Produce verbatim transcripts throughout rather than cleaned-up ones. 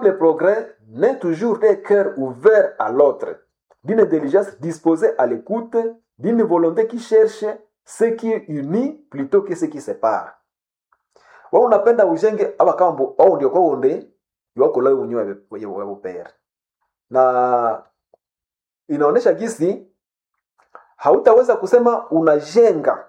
Le progrès n'est toujours des cœurs ouverts à l'autre, d'une intelligence disposée à l'écoute, d'une volonté qui cherche ce qui unit plutôt que ce qui sépare. Wao unapenda ujenge aba kambo au ndio kwa onde yoko leo mwenyewe wewe pere. Na inaonesha gisi hautaweza kusema unajenga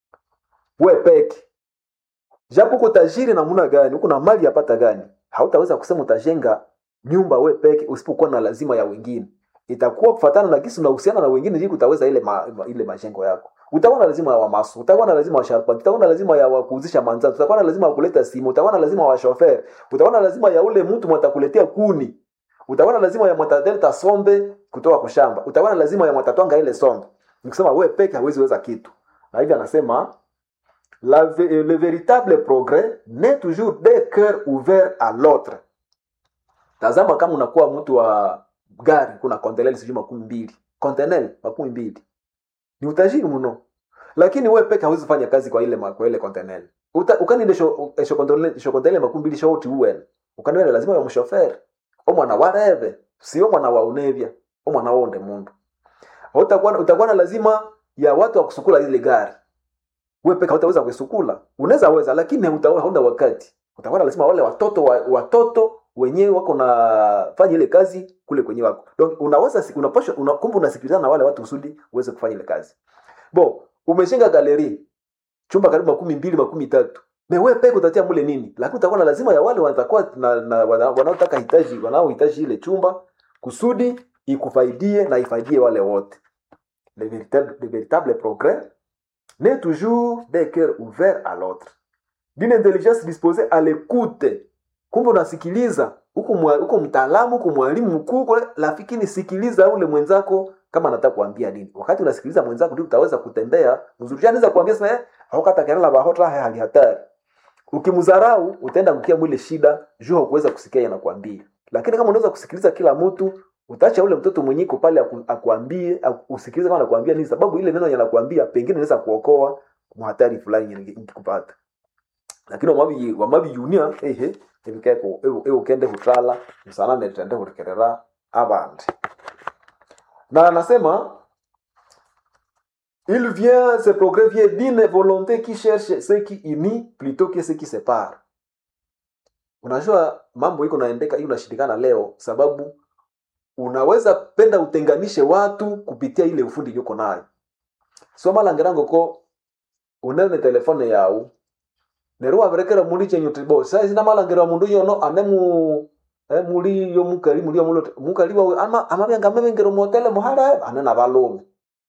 we peke. Japo uko tajiri namna gani, uko na mali yapata gani, hautaweza kusema utajenga nyumba we peke usipokuwa na lazima ya wengine. Itakuwa kufuatana na gisi unahusiana na wengine ili utaweza ile ma, ile majengo yako. Utakuwa na lazima ya wamasu, utakuwa na lazima ya sharpa, utakuwa na lazima ya kuuzisha manzano, utakuwa na lazima ya kuleta simu, utakuwa na lazima ya chauffeur, utakuwa na lazima ya ule mtu mtakuletea kuni. Utakuwa na lazima ya mtadelta sombe kutoka kushamba. Utakuwa na lazima ya mtatwanga ile sombe. Nikisema wewe peke hauwezi weza kitu. Na hivi anasema la, le véritable progrès n'est toujours des cœurs ouverts à l'autre. Tazama kama unakuwa mtu wa gari kuna conteneur sijui makumi mbili. Conteneur makumi mbili. Ni utajiri mno. Lakini wewe peke hauwezi fanya kazi kwa ile kwa ile conteneur. Ukani ndesho esho conteneur esho conteneur makumi mbili shoti uwe. Ukani wewe lazima ya mchauffeur. O mwana wareve, sio mwana wa unevya, o mwana onde mundu. Utakuwa utakuwa na lazima ya watu wa kusukula ile gari. Wewe peke hutaweza kusukula. Unaweza weza lakini hutaona hauna wakati. Utakuwa na lazima wale watoto wa, watoto wenyewe wako na fanya ile kazi kule kwenye wako. Donc unaweza unapaswa unakumbu unasikilizana na wale watu usudi uweze kufanya ile kazi. Bo, umeshinga galeri. Chumba karibu makumi mbili makumi tatu. Na wewe peke utatia mule nini? Lakini utakuwa na lazima ya wale watakuwa na, na wanaotaka hitaji, wanaohitaji ile chumba kusudi ikufaidie na ifaidie wale wote. Le véritable, le véritable progrès n'est toujours des cœurs ouverts à l'autre. D'une intelligence disposée à l'écoute. Kumbe unasikiliza, huko huko mtaalamu, huko mwalimu mkuu, rafiki ni sikiliza ule mwenzako kama anataka kuambia nini. Wakati unasikiliza mwenzako ndio utaweza kutembea. Mzuri anaweza kuambia sasa eh, haukata kelele bahota hali hatari. Ukimdharau utaenda kukia mwile shida, jua kuweza kusikia yanakuambia. Lakini kama unaweza kusikiliza kila mtu, utaacha ule mtoto mwenyeko pale akuambie, usikilize kama anakuambia nini, sababu ile neno yanakuambia pengine inaweza kuokoa muhatari fulani ingekupata. Lakini wamabi wamabi yunia ehe ebikeko ewe kende hutala msana netende hutekerera abandi. Na anasema il vient, ce progrès vient d'une volonté qui cherche ce qui unit plutôt que ce qui sépare. Unajua mambo iko naendeka hiyo unashindikana leo sababu unaweza penda utenganishe watu kupitia ile ufundi yuko nayo. Soma langerango ko unene telefone yao. Nero aberekera muri chenyo tibo. Sasa sina malangera mundu yono anemu eh muri yo mukali muri yo mulo mukali wa ama amabanga mabengero motele muhara anana balome.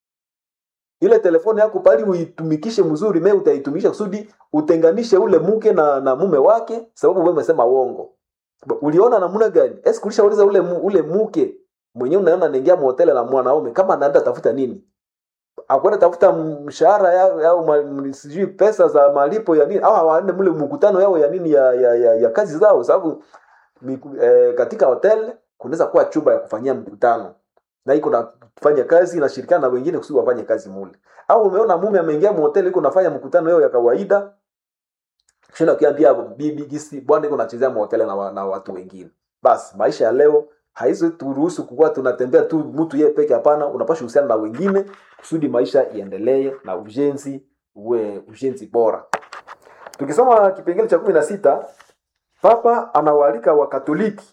Ile telefone yako pali uitumikishe mzuri, mimi utaitumisha kusudi utenganishe ule mke na na mume wake sababu wewe umesema uongo. Uliona namna gani? Esi kulisha uliza ule ule mke mwenyewe unaona anaingia motele na mwanaume kama anaenda tafuta nini? Akwenda tafuta mshahara yao au sijui pesa za malipo ya nini au hawaende mule mkutano yao ya nini ya ya, ya, ya kazi zao sababu eh, katika hotel kunaweza kuwa chumba ya kufanyia mkutano. Na iko na kufanya kazi na shirikana na wengine kusudi wafanye kazi mule. Au umeona mume ameingia mhotel iko nafanya mkutano yao ya kawaida. Kisha ukiambia bibi gisi bwana iko nachezea mhotel na, na watu wengine. Basi maisha ya leo haizo turuhusu kuwa tunatembea tu mtu yeye peke hapana, unapaswa uhusiana na wengine kusudi maisha iendelee na ujenzi uwe ujenzi bora. Tukisoma kipengele cha kumi na sita, Papa anawaalika Wakatoliki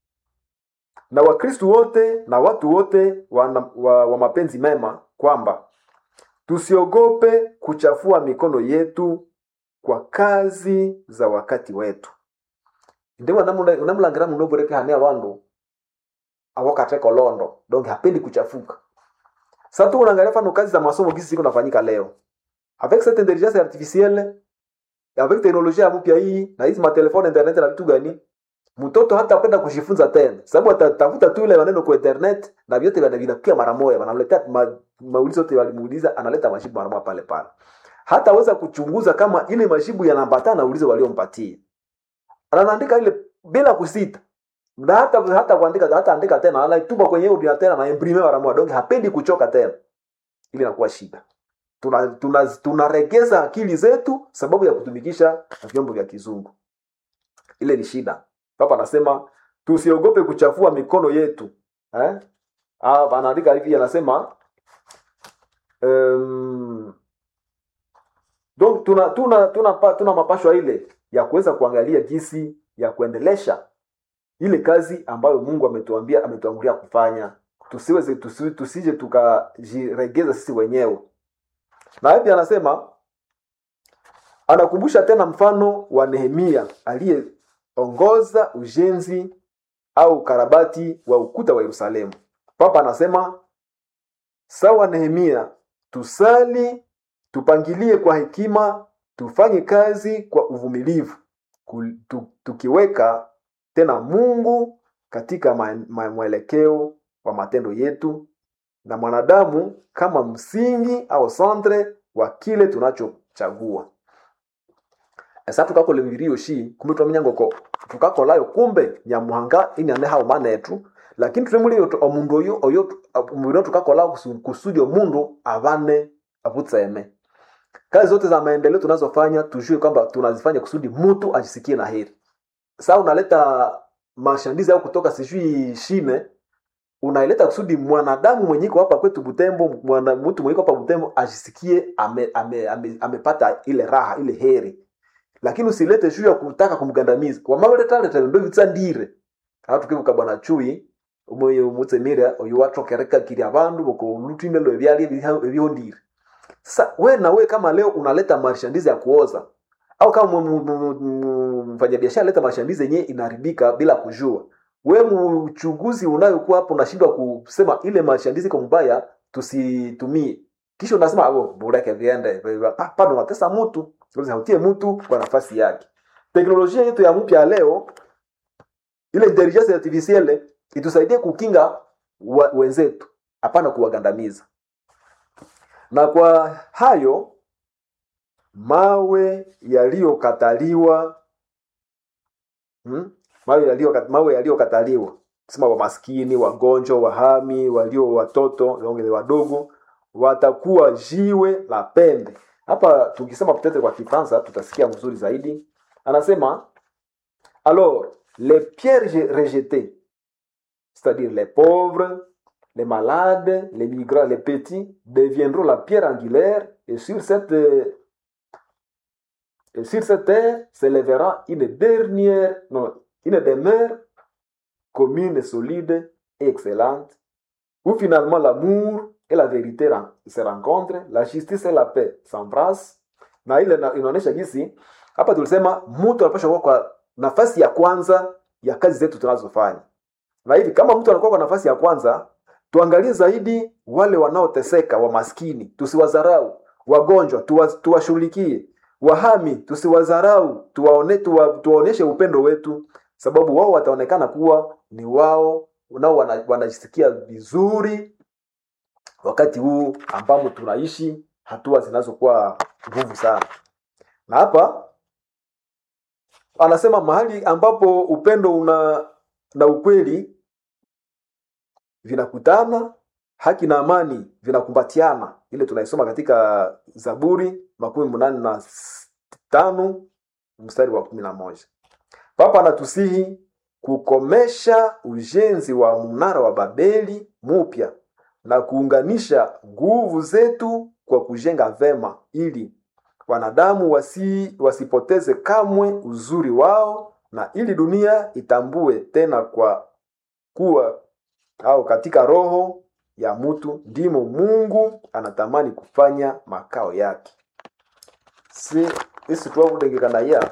na Wakristo wote na watu wote wa, wa, wa mapenzi mema kwamba tusiogope kuchafua mikono yetu kwa kazi za wakati wetu. Ndewa namulangira munoboreka hania wandu awakate kolondo, donc hapendi kuchafuka. Sasa tu unaangalia fano kazi za masomo gisi ziko nafanyika leo. Avec cette intelligence artificielle, avec teknolojia mpya hii na hizi matelefoni internet na vitu gani, mtoto hata apenda kujifunza tena. Sababu atatafuta tu ile maneno kwa internet na vyote vinavikia mara moja, wanamletea ma, maulizo yote walimuuliza analeta majibu mara moja pale pale. Hata weza kuchunguza kama ile majibu yanaambatana na ulizo waliompatia. Anaandika ile bila kusita. Na hata hata kuandika hata andika tena anaitupa kwenye audio tena na imprime mara moja. Donc hapendi kuchoka tena. Ili inakuwa shida. Tuna tuna tunaregeza akili zetu sababu ya kutumikisha vyombo vya kizungu. Ile ni shida. Papa anasema tusiogope kuchafua mikono yetu. Eh? Ah, anaandika hivi anasema um, donc tuna tuna tuna, tuna, tuna mapashwa ile ya kuweza kuangalia jinsi ya kuendelesha ile kazi ambayo Mungu ametuambia ametuamuria kufanya. Tusiweze tusi, tusije tukajiregeza sisi wenyewe. Na hivi anasema anakumbusha tena mfano wa Nehemia aliyeongoza ujenzi au karabati wa ukuta wa Yerusalemu. Papa anasema sawa Nehemia, tusali, tupangilie kwa hekima, tufanye kazi kwa uvumilivu, tukiweka tena Mungu katika mwelekeo wa matendo yetu na mwanadamu kama msingi au centre wa kile tunachochagua. Esa tukako levirio shi kumbe twamenya ngoko tukako layo kumbe nyamuhanga ini ane hao manetu, lakini tulemuli yoto omundu oyo oyo mubiro tukako lao kusudi omundu abane abutseme. Kazi zote za maendeleo tunazofanya tujue kwamba tunazifanya kusudi mtu ajisikie na heri. Sasa unaleta mashandizi au kutoka sijui shime, unaileta kusudi mwanadamu mwenye iko hapa kwetu Butembo, mwana mtu mwenye iko hapa Butembo ajisikie ame, ame, ame, amepata ile raha, ile heri. Lakini usilete juu ya kutaka kumgandamiza. Kwa maana leta leta ndio vitsandire. Hatu kibuka bwana chui, umoyo mutsemira oyo watokereka kiri abantu boko lutine lo byali ebihondire. Sasa wewe na wewe kama leo unaleta marshandizi ya kuoza au kama mfanya biashara leta marshandizi yenyewe inaharibika bila kujua, wewe mchunguzi unayokuwa hapo unashindwa kusema ile marshandizi kwa mbaya tusitumie, kisha unasema oh bora viende pa ndo natesa mtu, sasa hautie mtu kwa nafasi yake. Teknolojia yetu ya mpya leo, ile intelligence artificielle itusaidie kukinga wenzetu, hapana kuwagandamiza. Na kwa hayo mawe yaliyokataliwa hmm? mawe yaliyo mawe yaliyokataliwa sema wa maskini, wagonjwa, wahami, walio watoto, wengine wadogo watakuwa jiwe la pembe. Hapa tukisema peut-être kwa Kifaransa tutasikia vizuri zaidi. Anasema alors les pierres rejetées, c'est-à-dire les pauvres, les malades, les migrants, les petits deviendront la pierre angulaire, et sur cette et sur cette terre s'élèvera une dernière non une demeure commune, solide et excellente, où finalement l'amour et la vérité se rencontrent, la justice et la paix s'embrassent. Na ile inaonyesha jinsi hapa tulisema mtu anapaswa kwa nafasi ya kwanza ya kazi zetu tunazofanya. Na hivi kama mtu anakuwa kwa nafasi ya kwanza, tuangalie zaidi wale wanaoteseka, wa maskini, tusiwadharau, wagonjwa tuwashughulikie, wahami tusiwadharau, tuwaone tuwa, tuwaoneshe upendo wetu, sababu wao wataonekana kuwa ni wao nao wanajisikia vizuri wakati huu ambamo tunaishi hatua zinazokuwa nguvu sana. Na hapa anasema mahali ambapo upendo una na ukweli vinakutana, haki na amani vinakumbatiana, ile tunaisoma katika Zaburi makumi munane na tano mstari wa kumi na moja. Papa anatusihi kukomesha ujenzi wa mnara wa Babeli mpya na kuunganisha nguvu zetu kwa kujenga vema, ili wanadamu wasi wasipoteze kamwe uzuri wao, na ili dunia itambue tena kwa kuwa au katika roho ya mtu ndimo Mungu anatamani kufanya makao yake. Si isi tuwa kudengekana ya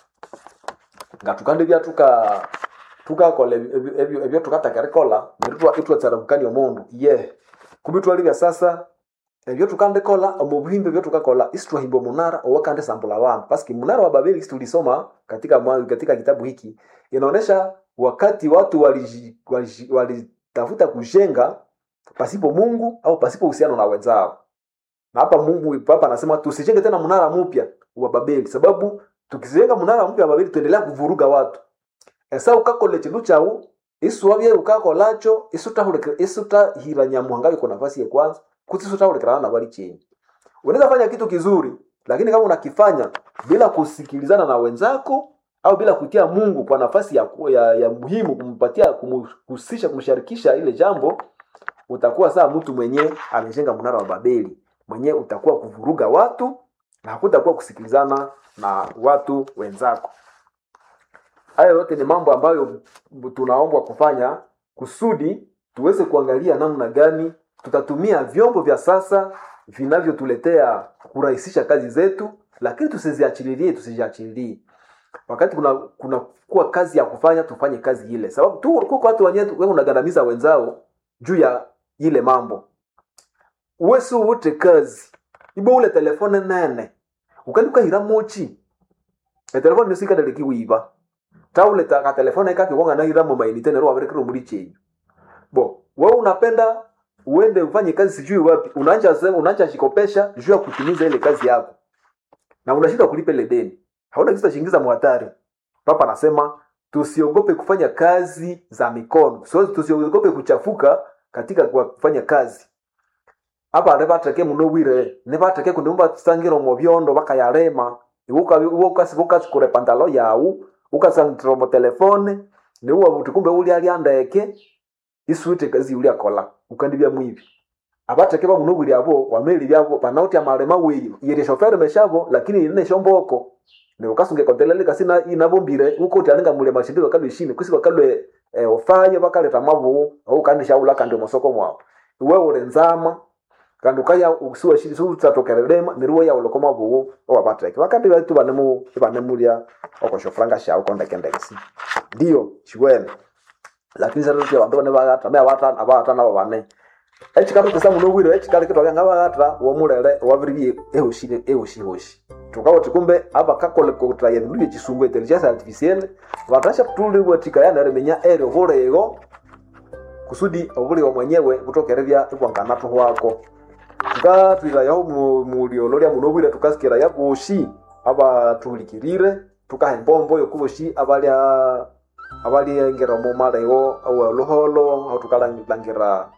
ngatukande bya tuka tuka kole ebyo ebyo tukatakarikola nitwa itwa tsarabukani omundu ye kubitwa libya sasa ebyo tukande kola omubuhimbe byo tukakola istwa himbo munara owakande sambula wana paski munara wa Babeli tulisoma katika katika kitabu hiki inaonesha wakati watu walitafuta wali, wali, wali kujenga pasipo Mungu au pasipo uhusiano na wenzao. Na hapa Mungu papa anasema tusijenge tena munara mpya wa Babeli, sababu tukijenga munara mpya wa Babeli tuendelea kuvuruga watu. Esa ukakole chindu chao isuwabye ukakolacho isutahule isuta hiranya muhangayo kwa nafasi ya kwanza kutisutahule kana na bali chini. Unaweza fanya kitu kizuri, lakini kama unakifanya bila kusikilizana na wenzako au bila kutia Mungu kwa nafasi ya, ya, ya muhimu kumpatia, kumhusisha, kumsharikisha ile jambo, utakuwa saa mtu mwenye amejenga mnara wa Babeli, mwenye utakuwa kuvuruga watu na hakutakuwa kusikilizana na watu wenzako. Hayo yote ni mambo ambayo tunaombwa kufanya kusudi tuweze kuangalia namna gani tutatumia vyombo vya sasa vinavyotuletea kurahisisha kazi zetu, lakini tusiziachililie tusiziachililie. Wakati kuna kuna kuwa kazi ya kufanya, tufanye kazi ile. Sababu tu kwa watu wenyewe wewe unagandamiza wenzao juu ya ile mambo. Uwezi wote kazi. Ibo ule telefone nene. Ukanduka hira mochi. E telefone nisika daliki wiba. Taule ta telefone kake wonga na hira mo mainite nero abere muri chenyi. Bo, wewe unapenda uende ufanye kazi sijui wapi, unaanza sema unaanza shikopesha juu ya kutimiza ile kazi yako. Na unashinda kulipa ile deni. Hauna kisa shingiza muhatari. Papa anasema tusiogope kufanya kazi za mikono. So tusiogope kuchafuka katika kufanya kazi. Hapa anabatake muno wire, nebatake kunumba tsangiro mu byondo bakayarema. Ibuka ibuka sibuka kure pantalo yawu, ukasangiro mu telefone, ne uwa butukumbe uli ali andeke. Isuite kazi uli akola. Ukandibya mwibi. Abatake ba muno wire abo wameli byabo panauti amarema weyi. Yere chauffeur meshabo lakini ine shomboko. Ne ukasunge kontelele kasina inabombire uko tyalenga mule mashindiro kalwishine kusiba kalwe e, ofanye bakaleta mavu au kandisha ula kandi mosoko mwao. Wewe urenzama kandi ukaya usuwa shiri su tsatokerelema niruwa ya ulokoma buwo owabateke wakati batu banemu banemulya okoshofranga sha ukonda kendekisi ndio chiwene lakini sasa tu abantu bane bagata me abata abata nabo bane echikaru kesa muno wiro echikali kitwa ngaba gata wo mulele wabiri ehoshire ehoshi hoshi tukawo tikumbe aba kakole kotra ya nduye chisungu intelligence artificielle batasha tuli watika yana remenya ere horego kusudi obuli wa mwenyewe kutokerevya ikwankana to wako tuka twira yaho mulio loria muno wira tukasikira yaboshi aba tulikirire tukahembombo yokuboshi abali abali ngera mo marego awo loholo au tukalangira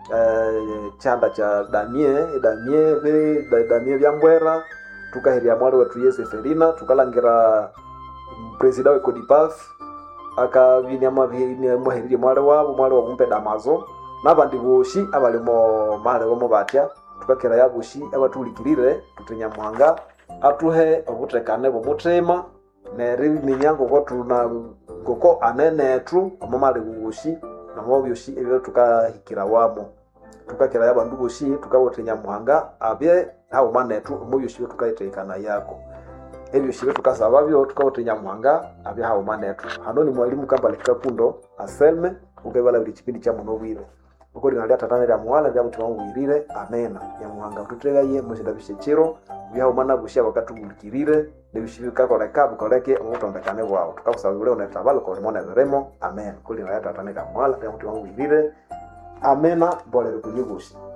eh chanda cha Daniel Daniel be Daniel byambwera tukahiria mwali wetu Yesu Ferina tukalangira president wa Codipaf akavinya mavini muhirire mwali wabo mwali wa kumpe damazo nabandi boshi abalimo male wo mubatya tukakira yabushi abatulikirire tutenya mwanga atuhe obutekane bo mutrema neri ninyango ko tuna koko anenetru amamale boshi na mobyoshi ebyo tukahikira wamo tukakira yabandu boshi tukabotenya mwanga abye hao manetu mobyoshi tukayitekana yako ebyo shibe tukasaba byo tukabotenya mwanga abye hao manetu hanoni mwalimu kambale kapundo aselme ukebala bili kipindi cha muno bwire ukori nalia tatana ya mwala ya mtu wangu wirire amena ya mwanga tutega ye mushinda bishechiro bya umana bushya wakati mulikirire nebishibika kwa rekabu koleke omuntu ondekane wao tukabusaba ule onetabalo ko limona remo amen kuli nalia tatana ya mwala ya mtu wangu wirire amena bole kunyugushi